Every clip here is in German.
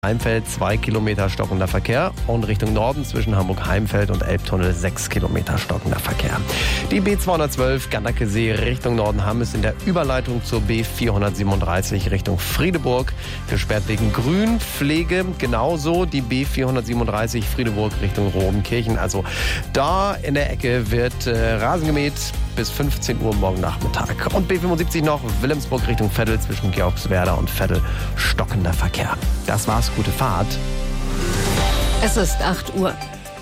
Heimfeld 2 Kilometer stockender Verkehr und Richtung Norden zwischen Hamburg-Heimfeld und Elbtunnel 6 Kilometer stockender Verkehr. Die B212 Gannakesee Richtung Nordenham ist in der Überleitung zur B437 Richtung Friedeburg gesperrt wegen Grünpflege. Genauso die B437 Friedeburg Richtung Rodenkirchen. Also da in der Ecke wird Rasen gemäht bis 15 Uhr morgen Nachmittag. Und B75 noch Wilhelmsburg Richtung Veddel zwischen Georgswerda und Veddel stockender Verkehr. Das war's. Gute Fahrt. Es ist 8 Uhr.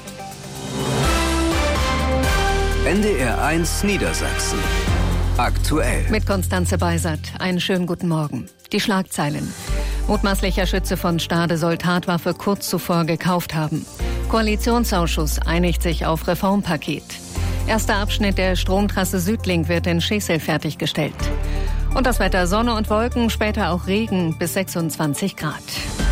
NDR 1 Niedersachsen. Aktuell. Mit Konstanze Beisert. Einen schönen guten Morgen. Die Schlagzeilen. Mutmaßlicher Schütze von Stade soll Tatwaffe kurz zuvor gekauft haben. Koalitionsausschuss einigt sich auf Reformpaket. Erster Abschnitt der Stromtrasse Südlink wird in Schesel fertiggestellt. Und das Wetter: Sonne und Wolken, später auch Regen bis 26 Grad.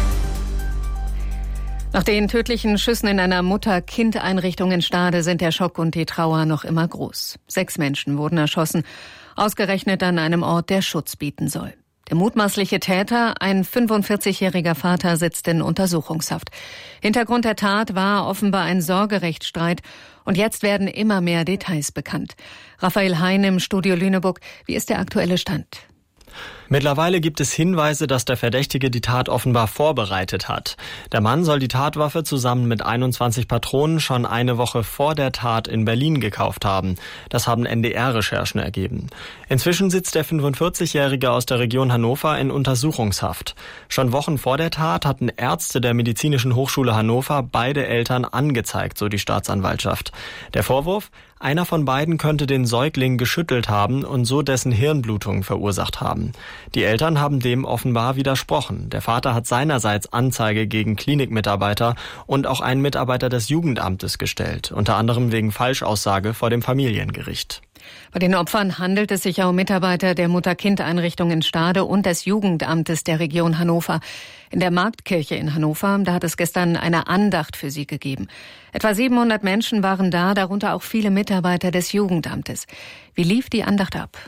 Nach den tödlichen Schüssen in einer Mutter-Kind-Einrichtung in Stade sind der Schock und die Trauer noch immer groß. 6 Menschen wurden erschossen, ausgerechnet an einem Ort, der Schutz bieten soll. Der mutmaßliche Täter, ein 45-jähriger Vater, sitzt in Untersuchungshaft. Hintergrund der Tat war offenbar ein Sorgerechtsstreit und jetzt werden immer mehr Details bekannt. Raphael Hein im Studio Lüneburg, wie ist der aktuelle Stand? Mittlerweile gibt es Hinweise, dass der Verdächtige die Tat offenbar vorbereitet hat. Der Mann soll die Tatwaffe zusammen mit 21 Patronen schon eine Woche vor der Tat in Berlin gekauft haben. Das haben NDR-Recherchen ergeben. Inzwischen sitzt der 45-Jährige aus der Region Hannover in Untersuchungshaft. Schon Wochen vor der Tat hatten Ärzte der Medizinischen Hochschule Hannover beide Eltern angezeigt, so die Staatsanwaltschaft. Der Vorwurf: einer von beiden könnte den Säugling geschüttelt haben und so dessen Hirnblutung verursacht haben. Die Eltern haben dem offenbar widersprochen. Der Vater hat seinerseits Anzeige gegen Klinikmitarbeiter und auch einen Mitarbeiter des Jugendamtes gestellt, unter anderem wegen Falschaussage vor dem Familiengericht. Bei den Opfern handelt es sich um Mitarbeiter der Mutter-Kind-Einrichtung in Stade und des Jugendamtes der Region Hannover. In der Marktkirche in Hannover, da hat es gestern eine Andacht für sie gegeben. Etwa 700 Menschen waren da, darunter auch viele Mitarbeiter des Jugendamtes. Wie lief die Andacht ab?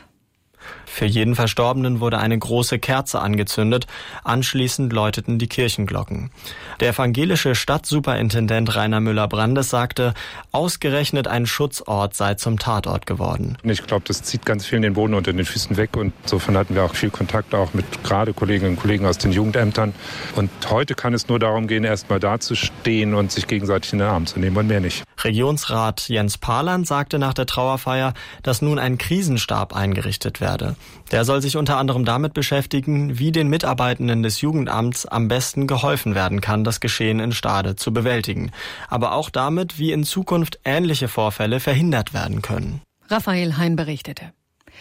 Für jeden Verstorbenen wurde eine große Kerze angezündet. Anschließend läuteten die Kirchenglocken. Der evangelische Stadtsuperintendent Rainer Müller-Brandes sagte, ausgerechnet ein Schutzort sei zum Tatort geworden. Ich glaube, das zieht ganz vielen den Boden unter den Füßen weg und insofern hatten wir auch viel Kontakt auch mit gerade Kolleginnen und Kollegen aus den Jugendämtern. Und heute kann es nur darum gehen, erst mal dazustehen und sich gegenseitig in den Arm zu nehmen und mehr nicht. Regionsrat Jens Paland sagte nach der Trauerfeier, dass nun ein Krisenstab eingerichtet werde. Der soll sich unter anderem damit beschäftigen, wie den Mitarbeitenden des Jugendamts am besten geholfen werden kann, das Geschehen in Stade zu bewältigen. Aber auch damit, wie in Zukunft ähnliche Vorfälle verhindert werden können. Raphael Hein berichtete.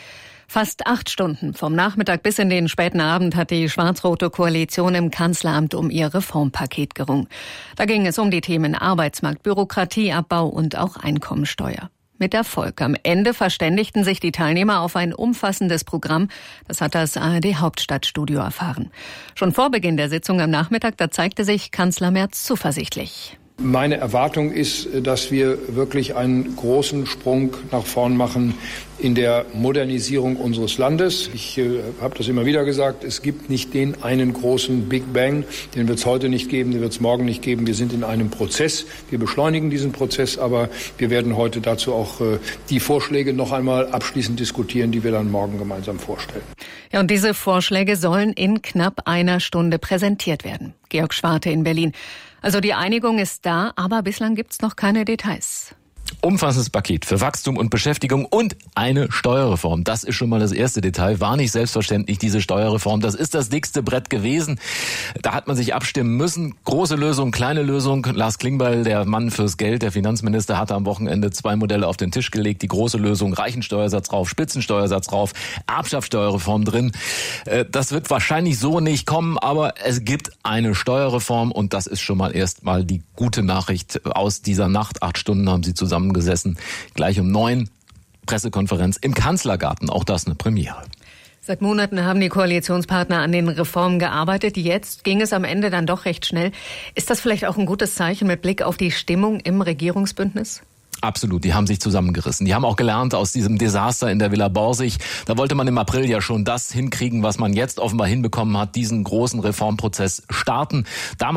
Fast 8 Stunden vom Nachmittag bis in den späten Abend hat die schwarz-rote Koalition im Kanzleramt um ihr Reformpaket gerungen. Da ging es um die Themen Arbeitsmarkt, Bürokratieabbau und auch Einkommensteuer. Mit Erfolg. Am Ende verständigten sich die Teilnehmer auf ein umfassendes Programm. Das hat das ARD-Hauptstadtstudio erfahren. Schon vor Beginn der Sitzung am Nachmittag, da zeigte sich Kanzler Merz zuversichtlich. Meine Erwartung ist, dass wir wirklich einen großen Sprung nach vorn machen in der Modernisierung unseres Landes. Ich habe das immer wieder gesagt, es gibt nicht den einen großen Big Bang, den wird es heute nicht geben, den wird es morgen nicht geben. Wir sind in einem Prozess, wir beschleunigen diesen Prozess, aber wir werden heute dazu auch die Vorschläge noch einmal abschließend diskutieren, die wir dann morgen gemeinsam vorstellen. Ja, und diese Vorschläge sollen in knapp einer Stunde präsentiert werden. Georg Schwarte in Berlin. Also die Einigung ist da, aber bislang gibt's noch keine Details. Umfassendes Paket für Wachstum und Beschäftigung und eine Steuerreform. Das ist schon mal das erste Detail. War nicht selbstverständlich, diese Steuerreform. Das ist das dickste Brett gewesen. Da hat man sich abstimmen müssen. Große Lösung, kleine Lösung. Lars Klingbeil, der Mann fürs Geld, der Finanzminister, hatte am Wochenende 2 Modelle auf den Tisch gelegt. Die große Lösung, Reichensteuersatz rauf, Spitzensteuersatz rauf, Erbschaftssteuerreform drin. Das wird wahrscheinlich so nicht kommen, aber es gibt eine Steuerreform und das ist schon mal erstmal die gute Nachricht aus dieser Nacht. 8 Stunden haben sie zusammengesessen. Gleich um 9 Pressekonferenz im Kanzlergarten. Auch das eine Premiere. Seit Monaten haben die Koalitionspartner an den Reformen gearbeitet. Jetzt ging es am Ende dann doch recht schnell. Ist das vielleicht auch ein gutes Zeichen mit Blick auf die Stimmung im Regierungsbündnis? Absolut, die haben sich zusammengerissen. Die haben auch gelernt aus diesem Desaster in der Villa Borsig. Da wollte man im April ja schon das hinkriegen, was man jetzt offenbar hinbekommen hat, diesen großen Reformprozess starten. Damals